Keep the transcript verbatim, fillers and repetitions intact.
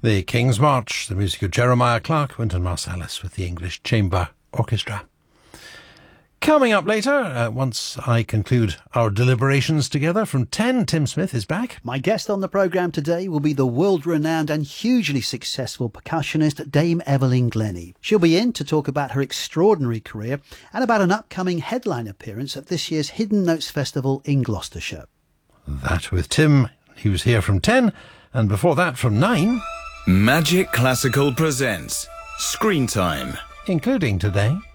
The King's March, the music of Jeremiah Clarke, Wynton Marsalis with the English Chamber Orchestra. Coming up later, uh, once I conclude our deliberations together, from ten, Tim Smith is back. My guest on the programme today will be the world-renowned and hugely successful percussionist Dame Evelyn Glennie. She'll be in to talk about her extraordinary career and about an upcoming headline appearance at this year's Hidden Notes Festival in Gloucestershire. That with Tim. He was here from ten, and before that from nine. Magic Classical presents Screen Time, including today.